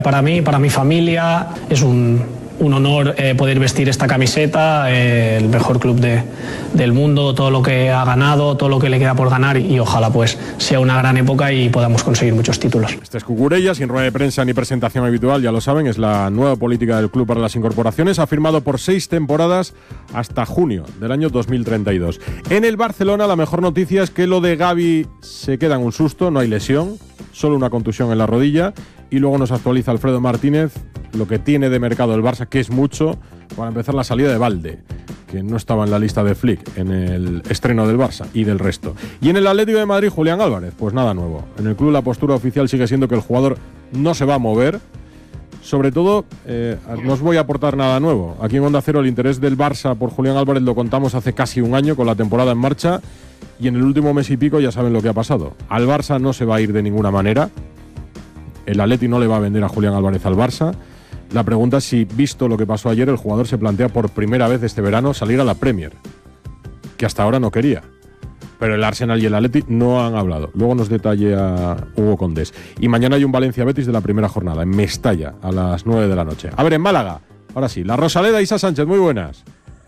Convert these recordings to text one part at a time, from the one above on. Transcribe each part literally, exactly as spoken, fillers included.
Para mí, para mi familia, es un, un honor eh, poder vestir esta camiseta, eh, el mejor club de, del mundo, todo lo que ha ganado, todo lo que le queda por ganar y, y ojalá pues sea una gran época y podamos conseguir muchos títulos. Este es Cucurella, sin rueda de prensa ni presentación habitual, ya lo saben, es la nueva política del club para las incorporaciones. Ha firmado por seis temporadas hasta junio del año dos mil treinta y dos. En el Barcelona la mejor noticia es que lo de Gavi se queda en un susto, no hay lesión, solo una contusión en la rodilla. Y luego nos actualiza Alfredo Martínez lo que tiene de mercado el Barça, que es mucho, para empezar la salida de Balde, que no estaba en la lista de Flick en el estreno del Barça y del resto. Y en el Atlético de Madrid, Julián Álvarez, pues nada nuevo. En el club la postura oficial sigue siendo que el jugador no se va a mover. Sobre todo, eh, no os voy a aportar nada nuevo. Aquí en Onda Cero el interés del Barça por Julián Álvarez lo contamos hace casi un año con la temporada en marcha y en el último mes y pico ya saben lo que ha pasado. Al Barça no se va a ir de ninguna manera. El Atleti no le va a vender a Julián Álvarez al Barça. La pregunta es si, visto lo que pasó ayer, el jugador se plantea por primera vez este verano salir a la Premier, que hasta ahora no quería. Pero el Arsenal y el Atleti no han hablado. Luego nos detalla Hugo Condés. Y mañana hay un Valencia-Betis de la primera jornada, en Mestalla, a las nueve de la noche. A ver, en Málaga, ahora sí, la Rosaleda, Isa Sánchez, muy buenas.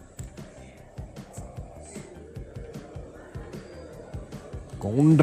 Con un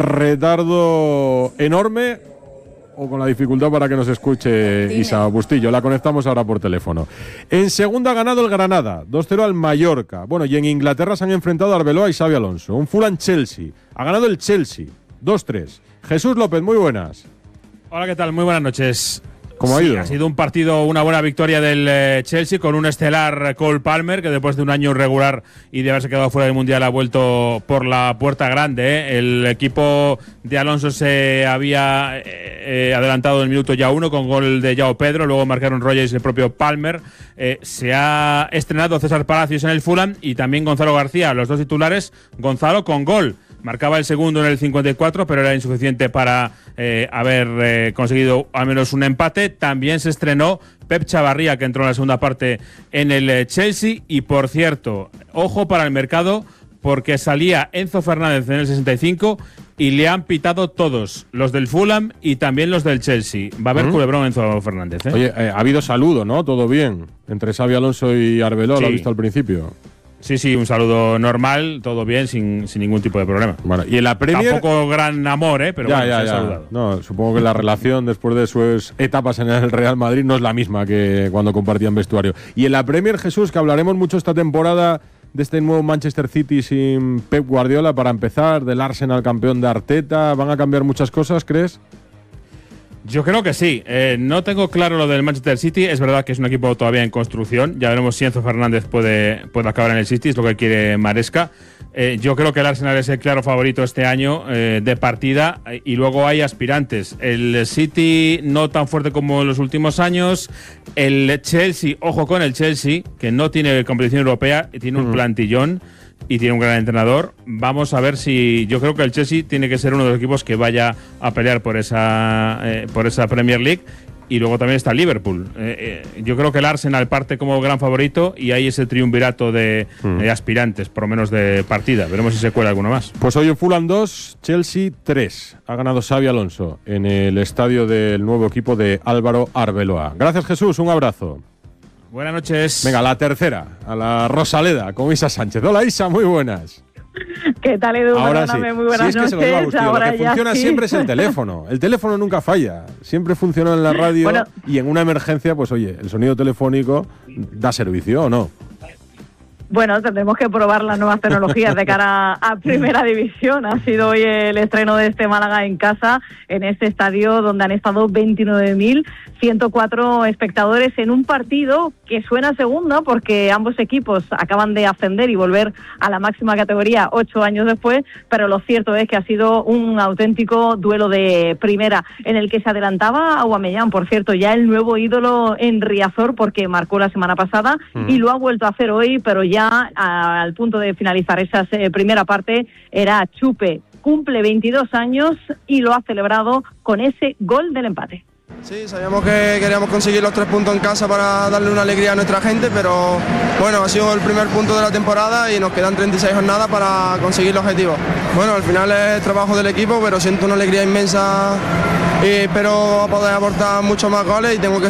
retardo enorme, o con la dificultad para que nos escuche Dime. Isa Bustillo. La conectamos ahora por teléfono. En segunda ha ganado el Granada, dos cero al Mallorca. Bueno, y en Inglaterra se han enfrentado Arbeloa y Xabi Alonso. Un Fulham-Chelsea. Ha ganado el Chelsea, dos tres. Jesús López, muy buenas. Hola, ¿qué tal? Muy buenas noches. ¿Cómo ha ido? Sí, ha sido un partido, una buena victoria del eh, Chelsea con un estelar Cole Palmer, que después de un año irregular y de haberse quedado fuera del Mundial ha vuelto por la puerta grande. ¿eh? El equipo de Alonso se había eh, eh, adelantado en el minuto ya uno con gol de João Pedro, luego marcaron Rogers y el propio Palmer. Eh, se ha estrenado César Palacios en el Fulham y también Gonzalo García, los dos titulares, Gonzalo con gol. Marcaba el segundo en el cincuenta y cuatro, pero era insuficiente para eh, haber eh, conseguido al menos un empate. También se estrenó Pep Chavarría, que entró en la segunda parte en el eh, Chelsea. Y, por cierto, ojo para el mercado, porque salía Enzo Fernández en el sesenta y cinco y le han pitado todos, los del Fulham y también los del Chelsea. Va a haber uh-huh. culebrón Enzo Fernández. ¿eh? Oye, eh, ha habido saludo, ¿no? Todo bien. Entre Xabi Alonso y Arbeloa, sí. Lo ha visto al principio. Sí, sí, un saludo normal, todo bien, sin, sin ningún tipo de problema. Bueno, y en la Premier… Tampoco gran amor, ¿eh? Pero ya, bueno, ya, se ya. ha saludado. No, supongo que la relación después de sus etapas en el Real Madrid no es la misma que cuando compartían vestuario. Y en la Premier, Jesús, que hablaremos mucho esta temporada de este nuevo Manchester City sin Pep Guardiola, para empezar, del Arsenal campeón de Arteta, ¿van a cambiar muchas cosas, crees? Yo creo que sí. Eh, no tengo claro lo del Manchester City. Es verdad que es un equipo todavía en construcción. Ya veremos si Enzo Fernández puede, puede acabar en el City. Es lo que quiere Maresca. Eh, yo creo que el Arsenal es el claro favorito este año eh, de partida. Y luego hay aspirantes. El City no tan fuerte como en los últimos años. El Chelsea, ojo con el Chelsea, que no tiene competición europea y tiene un uh-huh. plantillón. Y tiene un gran entrenador. Vamos a ver si… Yo creo que el Chelsea tiene que ser uno de los equipos que vaya a pelear por esa, eh, por esa Premier League. Y luego también está Liverpool. Eh, eh, yo creo que el Arsenal parte como gran favorito y ahí es el triunvirato de, mm. de aspirantes, por lo menos de partida. Veremos si se cuela alguno más. Pues hoy en Fulham dos, Chelsea tres. Ha ganado Xabi Alonso en el estadio del nuevo equipo de Álvaro Arbeloa. Gracias, Jesús. Un abrazo. Buenas noches. Venga, la tercera, a la Rosaleda, con Isa Sánchez. Hola, Isa, muy buenas. ¿Qué tal, Edu? Ahora sí. Muy buenas sí, es que noches. se lo digo a Bustillo. Ahora lo que funciona sí. siempre es el teléfono. El teléfono nunca falla. Siempre funcionó en la radio bueno, y en una emergencia, pues oye, el sonido telefónico da servicio, ¿o no? Bueno, tendremos que probar las nuevas tecnologías de cara a Primera División. Ha sido hoy el estreno de este Málaga en casa, en este estadio donde han estado veintinueve mil ciento cuatro espectadores en un partido que suena segunda porque ambos equipos acaban de ascender y volver a la máxima categoría ocho años después, pero lo cierto es que ha sido un auténtico duelo de primera en el que se adelantaba Aubameyang, por cierto, ya el nuevo ídolo en Riazor porque marcó la semana pasada mm. y lo ha vuelto a hacer hoy, pero ya al punto de finalizar esa eh, primera parte era Chupe. Cumple veintidós años y lo ha celebrado con ese gol del empate. Sí, sabíamos que queríamos conseguir los tres puntos en casa para darle una alegría a nuestra gente, pero bueno, ha sido el primer punto de la temporada y nos quedan treinta y seis jornadas para conseguir el objetivo. Bueno, al final es trabajo del equipo, pero siento una alegría inmensa y espero poder aportar muchos más goles y tengo que